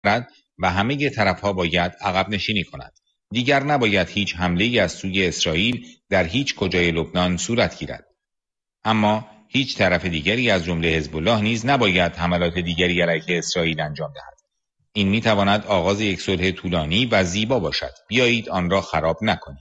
و همه طرف‌ها باید عقب نشینی کنند. دیگر نباید هیچ حمله‌ای از سوی اسرائیل در هیچ کجای لبنان صورت گیرد. اما هیچ طرف دیگری از جمله حزب الله نیز نباید حملات دیگری علیه اسرائیل انجام دهد. این می‌تواند آغاز یک صلح طولانی و زیبا باشد. بیایید آن را خراب نکنیم.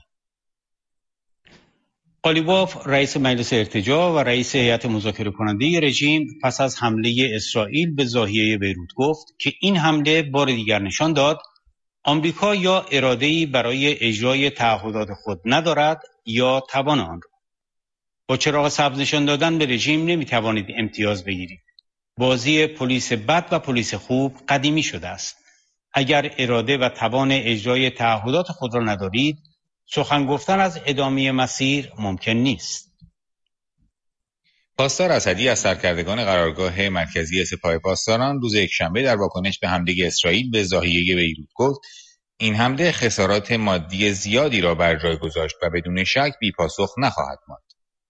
قالیباف رئیس مجلس ارتجاع و رئیس هیئت مذاکره کننده رژیم پس از حمله اسرائیل به ضاحیه بیروت گفت که این حمله بار دیگر نشان داد آمریکا یا اراده‌ای برای اجرای تعهدات خود ندارد یا توان آن را. با چراغ سبز نشان دادن به رژیم نمی‌توانید امتیاز بگیرید. بازی پلیس بد و پلیس خوب قدیمی شده است. اگر اراده و توان اجرای تعهدات خود را ندارید، سخن گفتن از ادامه مسیر ممکن نیست. پاسدار اسدی از سرکردگان قرارگاه مرکزی سپاه پاسداران روز یکشنبه در واکنش به حمله اسرائیل به ضاحیه بیروت گفت این حمله خسارات مادی زیادی را بر جای گذاشت و بدون شک بی‌پاسخ نخواهد ماند.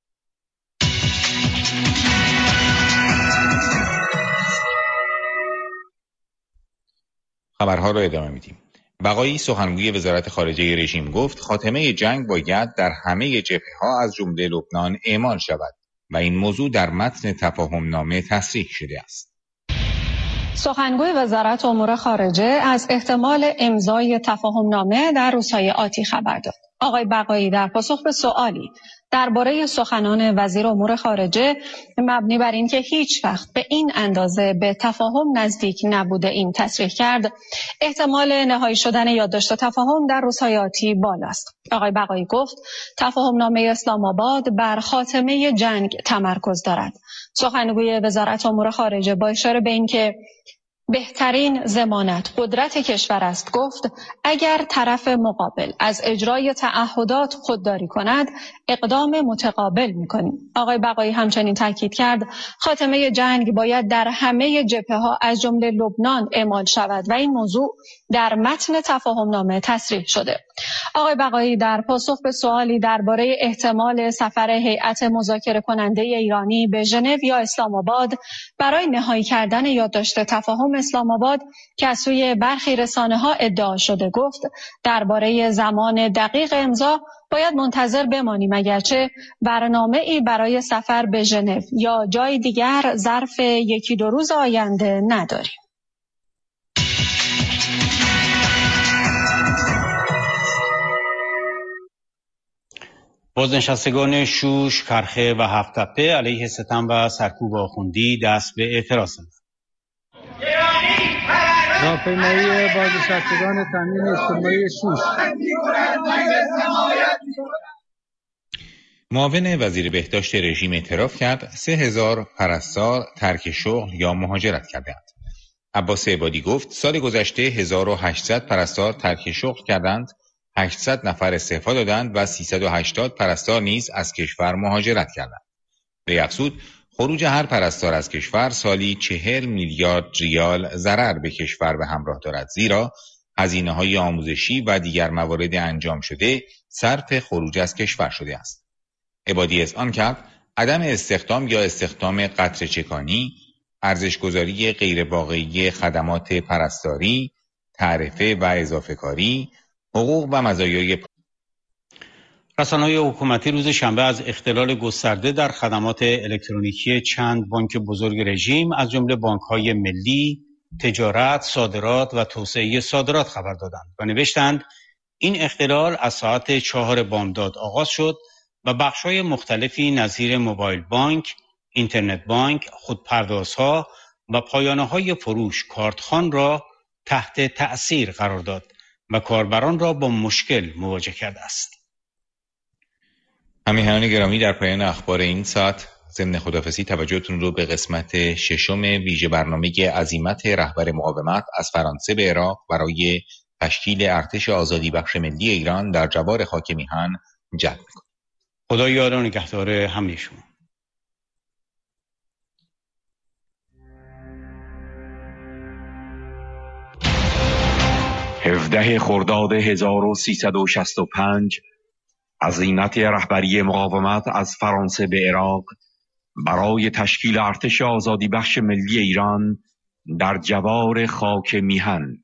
خبرها را ادامه میدیم. بقایی سخنگوی وزارت خارجه رژیم گفت خاتمه جنگ باید در همه جبهه‌ها از جمله لبنان اعمال شود و این موضوع در متن تفاهم نامه تصریح شده است. سخنگوی وزارت امور خارجه از احتمال امضای تفاهم نامه در روزهای آتی خبر داد. آقای بقایی در پاسخ به سوالی درباره سخنان وزیر امور خارجه مبنی بر اینکه هیچ وقت به این اندازه به تفاهم نزدیک نبوده این تصریح کرد احتمال نهایی شدن یادداشت تفاهم در روزهای آتی بالاست. آقای بقایی گفت تفاهم نامه اسلام آباد بر خاتمه جنگ تمرکز دارد. سخنگوی وزارت امور خارجه با اشاره به اینکه بهترین ضمانت قدرت کشور است گفت اگر طرف مقابل از اجرای تعهدات خودداری کند اقدام متقابل می‌کنیم. آقای بقایی همچنین تاکید کرد خاتمه جنگ باید در همه جبهه‌ها از جمله لبنان اعمال شود و این موضوع در متن تفاهم نامه تصریح شده. آقای بقایی در پاسخ به سوالی درباره احتمال سفر هیئت مذاکره کننده ایرانی به ژنو یا اسلام آباد برای نهایی کردن یادداشت تفاهم اسلام آباد که از سوی برخی رسانه‌ها ادعا شده گفت درباره زمان دقیق امضا باید منتظر بمانیم اگرچه برنامه‌ای برای سفر به ژنو یا جای دیگر ظرف 1-2 روز آینده نداریم. بازنشستگان شوش، کرخه و هفت‌تپه علیه ستم و سرکوب آخوندی دست به اعتراض زدند. راهپیمایی بازنشستگان تامین اجتماعی شوش. معاون وزیر بهداشت رژیم اعتراف کرد 3000 پرستار ترک شغل یا مهاجرت کردند. عباس عبادی گفت سال گذشته 1800 پرستار ترک شغل کردند، 800 نفر استعفا دادند و 380 پرستار نیز از کشور مهاجرت کردند. وی افزود خروج هر پرستار از کشور سالی 40 میلیارد ریال ضرر به کشور به همراه دارد، زیرا هزینه‌های آموزشی و دیگر موارد انجام شده صرف خروج از کشور شده است. عبادی اذعان کرد عدم استخدام یا استخدام قطره چکانی، ارزش‌گذاری غیرواقعی خدمات پرستاری، تعرفه و اضافه کاری، حقوق و مزایای رسانه‌های حکومتی روز شنبه از اختلال گسترده در خدمات الکترونیکی چند بانک بزرگ رژیم از جمله بانک‌های ملی، تجارت، صادرات و توسعه صادرات خبر دادند و نوشتند این اختلال از ساعت 4 بامداد آغاز شد و بخش‌های مختلفی نظیر موبایل بانک، اینترنت بانک، خودپردازها و پایانه‌های فروش کارتخوان را تحت تأثیر قرار داد و کاربران را با مشکل مواجه کرده است. همیهنان گرامی در پایان اخبار این ساعت ضمن خداحافظی توجهتون رو به قسمت ششم ویژه برنامه عزیمت رهبر مقاومت از فرانسه به عراق برای تشکیل ارتش آزادی بخش ملی ایران در جوار خاک میهن جلب می‌کنیم. خدا یار و نگهدار همه شما. هفده خرداد 1365 عزیمت رهبری مقاومت از فرانسه به عراق برای تشکیل ارتش آزادی بخش ملی ایران در جوار خاک میهن.